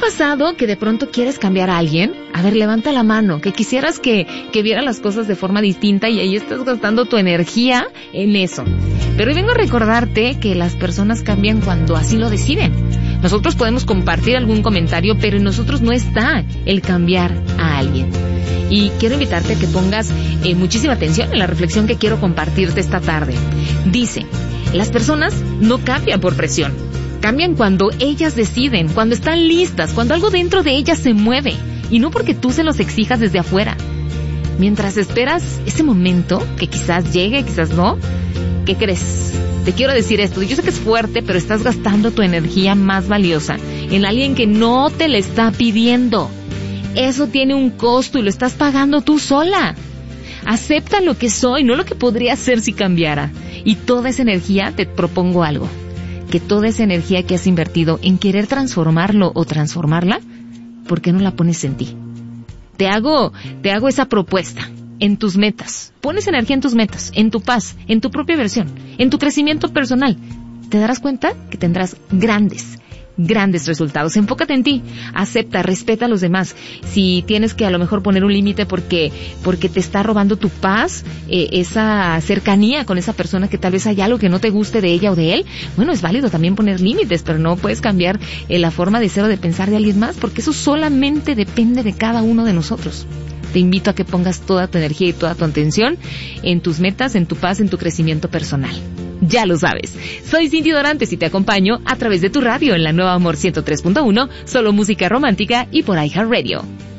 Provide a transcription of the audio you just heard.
pasado que de pronto quieres cambiar a alguien? A ver, levanta la mano, que quisieras que viera las cosas de forma distinta y ahí estás gastando tu energía en eso. Pero hoy vengo a recordarte que las personas cambian cuando así lo deciden. Nosotros podemos compartir algún comentario, pero en nosotros no está el cambiar a alguien. Y quiero invitarte a que pongas muchísima atención en la reflexión que quiero compartirte esta tarde. Dice, las personas no cambian por presión. Cambian cuando ellas deciden, cuando están listas, cuando algo dentro de ellas se mueve. Y no porque tú se los exijas desde afuera. Mientras esperas ese momento, que quizás llegue, quizás no, ¿qué crees? Te quiero decir esto, yo sé que es fuerte, pero estás gastando tu energía más valiosa en alguien que no te la está pidiendo. Eso tiene un costo y lo estás pagando tú sola. Acepta lo que soy, no lo que podría ser si cambiara. Y toda esa energía, te propongo algo, que toda esa energía que has invertido en querer transformarlo o transformarla, ¿por qué no la pones en ti? Te hago esa propuesta. En tus metas. Pones energía en tus metas, en tu paz, en tu propia versión, en tu crecimiento personal. Te darás cuenta que tendrás grandes resultados. Enfócate en ti, acepta, respeta a los demás. Si tienes que a lo mejor poner un límite porque te está robando tu paz, esa cercanía con esa persona, que tal vez hay algo que no te guste de ella o de él, bueno, es válido también poner límites, pero no puedes cambiar la forma de ser o de pensar de alguien más, porque eso solamente depende de cada uno de nosotros. Te invito a que pongas toda tu energía y toda tu atención en tus metas, en tu paz, en tu crecimiento personal. Ya lo sabes. Soy Cindy Dorantes y te acompaño a través de tu radio en la Nueva Amor 103.1, solo música romántica y por iHeartRadio.